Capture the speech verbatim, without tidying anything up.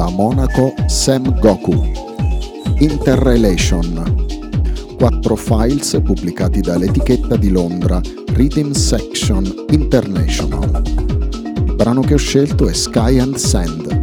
da Monaco Sam Goku. Interrelation. Quattro files pubblicati dall'etichetta di Londra Rhythm Section International. Il brano che ho scelto è Sky and Sand.